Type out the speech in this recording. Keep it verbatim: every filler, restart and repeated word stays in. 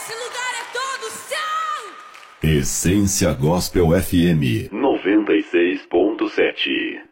Esse lugar é todo seu! Essência Gospel F M noventa e seis ponto sete.